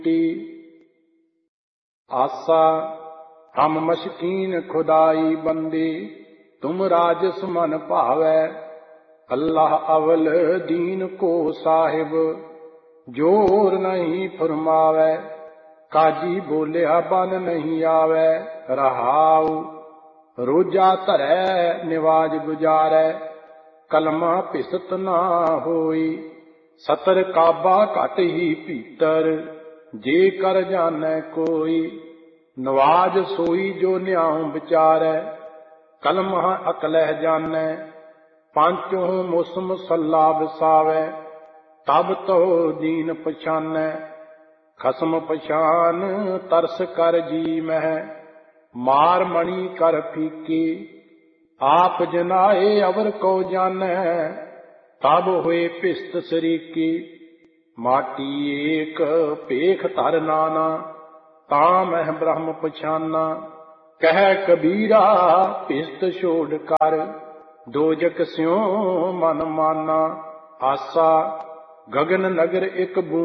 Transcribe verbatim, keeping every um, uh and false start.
आसा हम मशकीन खुदाई बंदे, तुम राजस मन भावै। अल्लाह अवल दीन को साहिब, जोर नहीं फरमावै। काजी बोलिया बन नहीं आवै। रहाऊ रोजा धरै निवाज गुजारै, कलमा पिसत ना होई। सतर काबा घट ही भीतर, जे कर जानै कोई। नवाज सोई जो न्याऊ विचारै, कलमा अकलह जानै। पांचों मुसम सल्ला विसावै, तब तो दीन पछानै। खसम पछान तरस कर जी मह, मार मणि कर फीकी। आप जनाए अवर को जानै, तब हुए पिस्त सरीकी। माटी एक पेख धर नाना, तामह ब्रह्म पछाना। कह कबीरा पिस्त छोड़ कर, दोजक स्यों मन माना। आसा गगन नगर एक बूंद